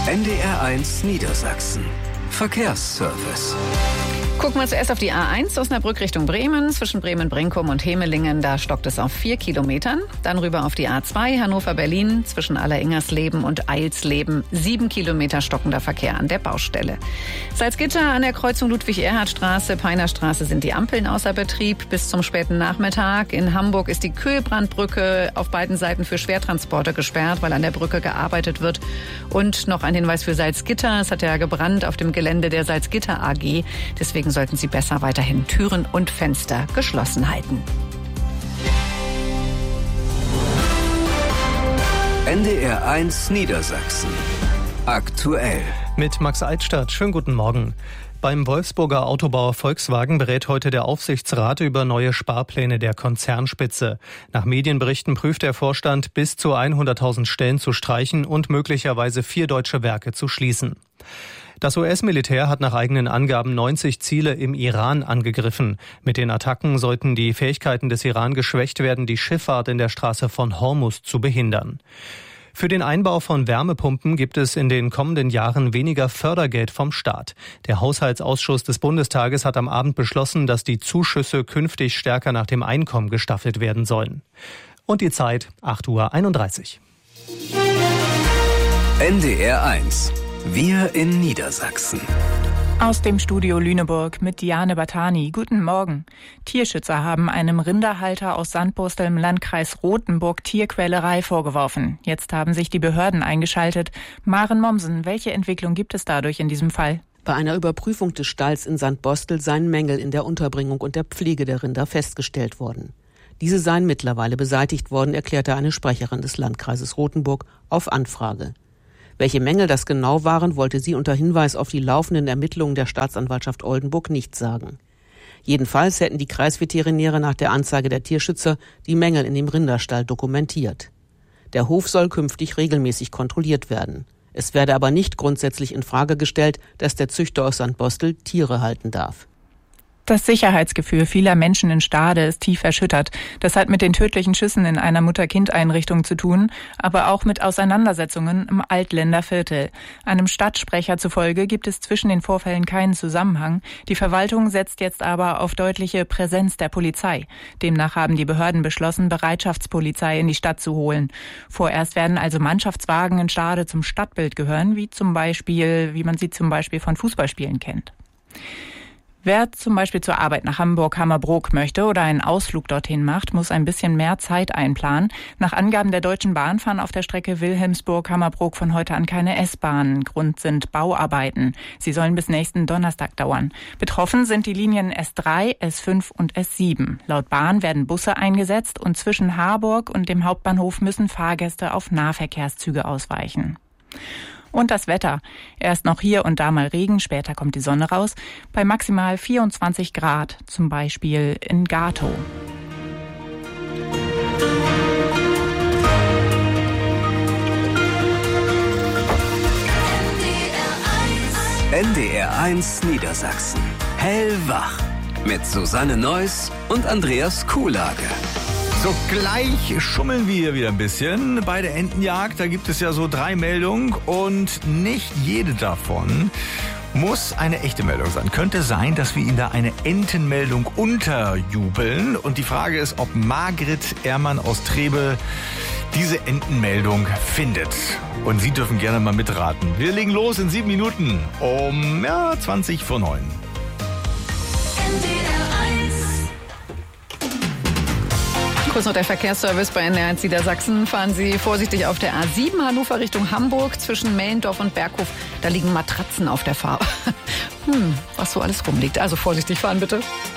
NDR1 Niedersachsen. Verkehrsservice. Gucken wir zuerst auf die A1 Osnabrück Richtung Bremen. Zwischen Bremen-Brinkum und Hemelingen, da stockt es auf 4 Kilometern. Dann rüber auf die A2 Hannover-Berlin. Zwischen Alleringersleben und Eilsleben 7 Kilometer stockender Verkehr an der Baustelle. Salzgitter an der Kreuzung Ludwig-Erhard-Straße, Peinerstraße sind die Ampeln außer Betrieb bis zum späten Nachmittag. In Hamburg ist die Köhlbrandbrücke auf beiden Seiten für Schwertransporte gesperrt, weil an der Brücke gearbeitet wird. Und noch ein Hinweis für Salzgitter. Es hat ja gebrannt auf dem Gelände der Salzgitter AG. Deswegen sollten Sie besser weiterhin Türen und Fenster geschlossen halten. NDR1 Niedersachsen. Aktuell. Mit Max Altstadt. Schönen guten Morgen. Beim Wolfsburger Autobauer Volkswagen berät heute der Aufsichtsrat über neue Sparpläne der Konzernspitze. Nach Medienberichten prüft der Vorstand, bis zu 100.000 Stellen zu streichen und möglicherweise 4 deutsche Werke zu schließen. Das US-Militär hat nach eigenen Angaben 90 Ziele im Iran angegriffen. Mit den Attacken sollten die Fähigkeiten des Iran geschwächt werden, die Schifffahrt in der Straße von Hormuz zu behindern. Für den Einbau von Wärmepumpen gibt es in den kommenden Jahren weniger Fördergeld vom Staat. Der Haushaltsausschuss des Bundestages hat am Abend beschlossen, dass die Zuschüsse künftig stärker nach dem Einkommen gestaffelt werden sollen. Und die Zeit 8:31 Uhr. NDR1. Wir in Niedersachsen. Aus dem Studio Lüneburg mit Diane Batani. Guten Morgen. Tierschützer haben einem Rinderhalter aus Sandbostel im Landkreis Rothenburg Tierquälerei vorgeworfen. Jetzt haben sich die Behörden eingeschaltet. Maren Mommsen, welche Entwicklung gibt es dadurch in diesem Fall? Bei einer Überprüfung des Stalls in Sandbostel seien Mängel in der Unterbringung und der Pflege der Rinder festgestellt worden. Diese seien mittlerweile beseitigt worden, erklärte eine Sprecherin des Landkreises Rothenburg auf Anfrage. Welche Mängel das genau waren, wollte sie unter Hinweis auf die laufenden Ermittlungen der Staatsanwaltschaft Oldenburg nicht sagen. Jedenfalls hätten die Kreisveterinäre nach der Anzeige der Tierschützer die Mängel in dem Rinderstall dokumentiert. Der Hof soll künftig regelmäßig kontrolliert werden. Es werde aber nicht grundsätzlich in Frage gestellt, dass der Züchter aus Sandbostel Tiere halten darf. Das Sicherheitsgefühl vieler Menschen in Stade ist tief erschüttert. Das hat mit den tödlichen Schüssen in einer Mutter-Kind-Einrichtung zu tun, aber auch mit Auseinandersetzungen im Altländer Viertel. Einem Stadtsprecher zufolge gibt es zwischen den Vorfällen keinen Zusammenhang. Die Verwaltung setzt jetzt aber auf deutliche Präsenz der Polizei. Demnach haben die Behörden beschlossen, Bereitschaftspolizei in die Stadt zu holen. Vorerst werden also Mannschaftswagen in Stade zum Stadtbild gehören, wie man sie zum Beispiel von Fußballspielen kennt. Wer zum Beispiel zur Arbeit nach Hamburg-Hammerbrook möchte oder einen Ausflug dorthin macht, muss ein bisschen mehr Zeit einplanen. Nach Angaben der Deutschen Bahn fahren auf der Strecke Wilhelmsburg-Hammerbrook von heute an keine S-Bahnen. Grund sind Bauarbeiten. Sie sollen bis nächsten Donnerstag dauern. Betroffen sind die Linien S3, S5 und S7. Laut Bahn werden Busse eingesetzt und zwischen Harburg und dem Hauptbahnhof müssen Fahrgäste auf Nahverkehrszüge ausweichen. Und das Wetter. Erst noch hier und da mal Regen, später kommt die Sonne raus. Bei maximal 24 Grad, zum Beispiel in Gatow. NDR1 Niedersachsen. Hellwach. Mit Susanne Neuss und Andreas Kuhlage. So, gleich schummeln wir wieder ein bisschen bei der Entenjagd. Da gibt es ja so 3 Meldungen und nicht jede davon muss eine echte Meldung sein. Könnte sein, dass wir Ihnen da eine Entenmeldung unterjubeln. Und die Frage ist, ob Margret Ehrmann aus Trebel diese Entenmeldung findet. Und Sie dürfen gerne mal mitraten. Wir legen los in 7 Minuten um 20 vor 9. Kurz noch der Verkehrsservice bei NDR1 Niedersachsen. Fahren Sie vorsichtig auf der A7 Hannover Richtung Hamburg zwischen Mellendorf und Berghof. Da liegen Matratzen auf der Fahrbahn. Was so alles rumliegt. Also vorsichtig fahren bitte.